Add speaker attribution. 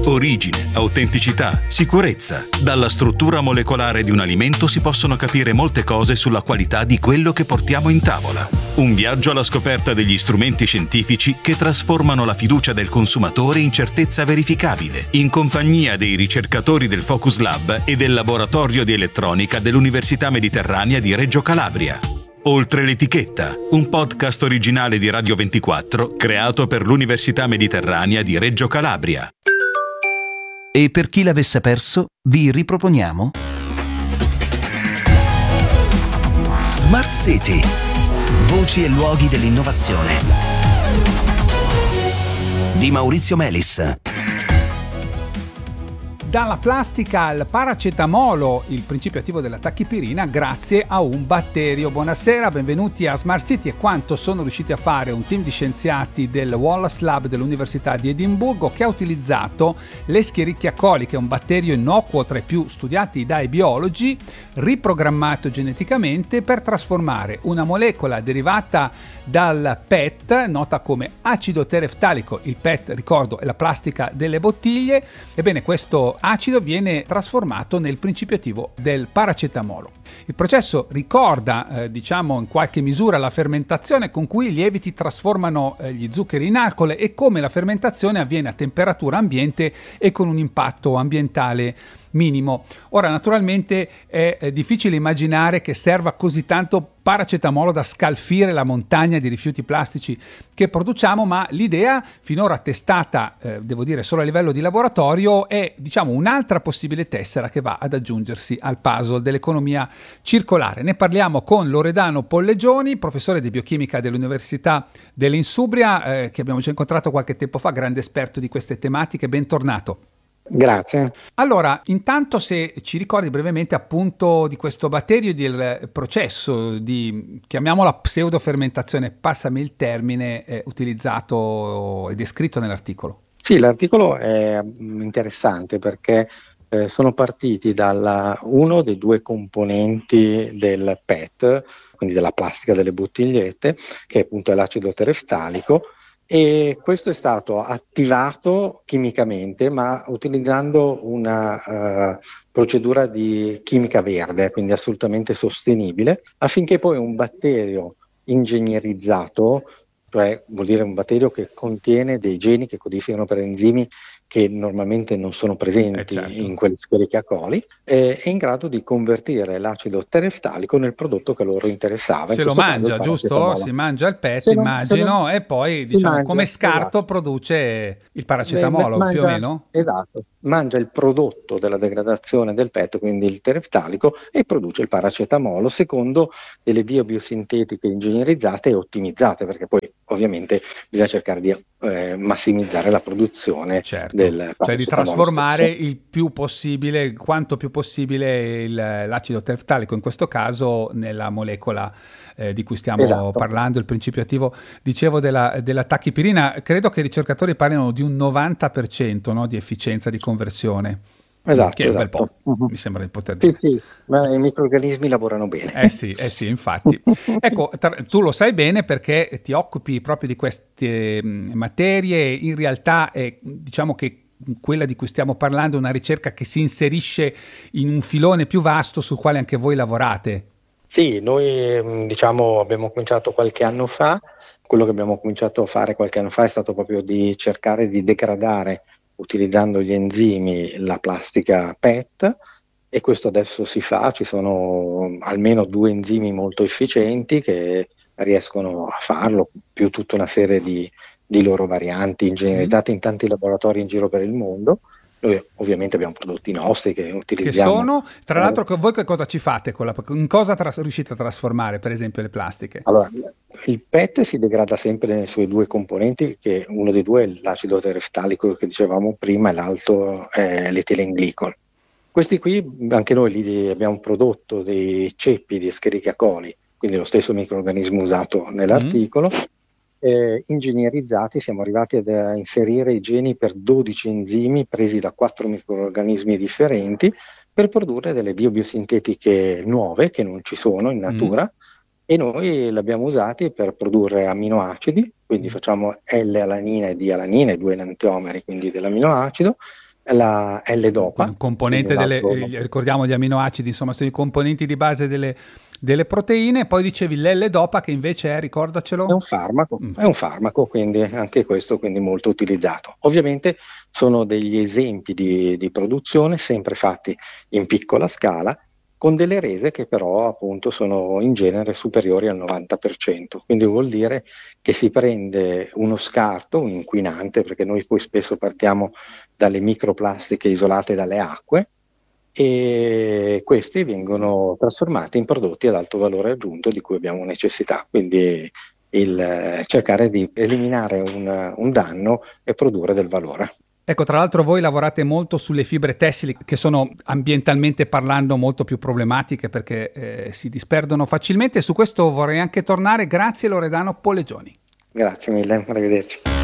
Speaker 1: Origine, autenticità, sicurezza. Dalla struttura molecolare di un alimento si possono capire molte cose sulla qualità di quello che portiamo in tavola. Un viaggio alla scoperta degli strumenti scientifici che trasformano la fiducia del consumatore in certezza verificabile, in compagnia dei ricercatori del Focus Lab e del Laboratorio di Elettronica dell'Università Mediterranea di Reggio Calabria. Oltre l'etichetta, un podcast originale di Radio 24 creato per l'Università Mediterranea di Reggio Calabria.
Speaker 2: E per chi l'avesse perso, vi riproponiamo Smart City. Voci e luoghi dell'innovazione di Maurizio Melis.
Speaker 3: Dalla plastica al paracetamolo, il principio attivo della tachipirina grazie a un batterio. Buonasera, benvenuti a Smart City. E quanto sono riusciti a fare un team di scienziati del Wallace Lab dell'Università di Edimburgo, che ha utilizzato l'Escherichia coli, che è un batterio innocuo tra i più studiati dai biologi, riprogrammato geneticamente per trasformare una molecola derivata dal PET, nota come acido tereftalico. Il PET, ricordo, è la plastica delle bottiglie. Ebbene, questo acido viene trasformato nel principio attivo del paracetamolo. Il processo ricorda, in qualche misura, la fermentazione con cui i lieviti trasformano gli zuccheri in alcol, e come la fermentazione avviene a temperatura ambiente e con un impatto ambientale minimo. Ora, naturalmente è difficile immaginare che serva così tanto paracetamolo da scalfire la montagna di rifiuti plastici che produciamo, ma l'idea, finora testata devo dire solo a livello di laboratorio, è un'altra possibile tessera che va ad aggiungersi al puzzle dell'economia circolare. Ne parliamo con Loredano Pollegioni, professore di biochimica dell'Università dell'Insubria, che abbiamo già incontrato qualche tempo fa, grande esperto di queste tematiche. Bentornato.
Speaker 4: Grazie.
Speaker 3: Allora, intanto, se ci ricordi brevemente appunto di questo batterio, del processo di, chiamiamola pseudofermentazione, passami il termine, utilizzato e descritto nell'articolo.
Speaker 4: Sì, l'articolo è interessante perché sono partiti da uno dei due componenti del PET, quindi della plastica delle bottigliette, che appunto è l'acido tereftalico. E questo è stato attivato chimicamente, ma utilizzando una procedura di chimica verde, quindi assolutamente sostenibile, affinché poi un batterio ingegnerizzato, cioè vuol dire un batterio che contiene dei geni che codificano per enzimi che normalmente non sono presenti in quell'Escherichia coli, è in grado di convertire l'acido tereftalico nel prodotto che loro interessava.
Speaker 3: Se lo mangia, giusto? Si mangia il PET, immagino, e poi come scarto, esatto, produce il paracetamolo, più o meno?
Speaker 4: Esatto, mangia il prodotto della degradazione del PET, quindi il tereftalico, e produce il paracetamolo secondo delle vie biosintetiche ingegnerizzate e ottimizzate, perché poi ovviamente bisogna cercare di massimizzare la produzione, certo, del paracetamolo,
Speaker 3: cioè di trasformare il più possibile, il quanto più possibile, l'acido tereftalico in questo caso nella molecola di cui stiamo parlando, il principio attivo, dicevo, della tachipirina. Credo che i ricercatori parlino di un 90%, no, di efficienza di conversione.
Speaker 4: Esatto,
Speaker 3: che è un bel po', mi sembra di poter dire.
Speaker 4: Sì, ma i microrganismi lavorano bene.
Speaker 3: Sì, infatti. Ecco, tu lo sai bene perché ti occupi proprio di queste materie. In realtà diciamo che quella di cui stiamo parlando è una ricerca che si inserisce in un filone più vasto sul quale anche voi lavorate.
Speaker 4: Sì, noi abbiamo cominciato qualche anno fa. Quello che abbiamo cominciato a fare qualche anno fa è stato proprio di cercare di degradare, utilizzando gli enzimi, la plastica PET, e questo adesso si fa. Ci sono almeno 2 enzimi molto efficienti che riescono a farlo, più tutta una serie di loro varianti ingegnerizzate in tanti laboratori in giro per il mondo. Noi ovviamente abbiamo prodotti nostri che utilizziamo.
Speaker 3: Che sono, tra l'altro, voi che cosa ci fate? In cosa riuscite a trasformare, per esempio, le plastiche?
Speaker 4: Allora, il PET si degrada sempre nei suoi 2 componenti, che uno dei 2 è l'acido tereftalico che dicevamo prima, e l'altro è l'etilenglicol. Questi qui, anche noi li abbiamo prodotto dei ceppi di Escherichia coli, quindi lo stesso microrganismo usato nell'articolo. Ingegnerizzati, siamo arrivati ad inserire i geni per 12 enzimi presi da 4 microrganismi differenti per produrre delle biosintetiche nuove che non ci sono in natura, e noi li abbiamo usati per produrre aminoacidi, quindi facciamo L-alanina e D-alanina, i 2 enantiomeri quindi dell'aminoacido, la L-Dopa.
Speaker 3: Un componente ricordiamo gli aminoacidi, insomma, sono i componenti di base delle proteine. Poi dicevi l'L-Dopa che invece è, ricordacelo?
Speaker 4: È un farmaco, quindi anche questo quindi molto utilizzato. Ovviamente sono degli esempi di produzione sempre fatti in piccola scala, con delle rese che però appunto sono in genere superiori al 90%, quindi vuol dire che si prende uno scarto, un inquinante, perché noi poi spesso partiamo dalle microplastiche isolate dalle acque, e questi vengono trasformati in prodotti ad alto valore aggiunto di cui abbiamo necessità, quindi cercare di eliminare un danno e produrre del valore.
Speaker 3: Ecco, tra l'altro voi lavorate molto sulle fibre tessili che sono ambientalmente parlando molto più problematiche perché si disperdono facilmente. Su questo vorrei anche tornare. Grazie Loredano Polegioni.
Speaker 4: Grazie mille, arrivederci.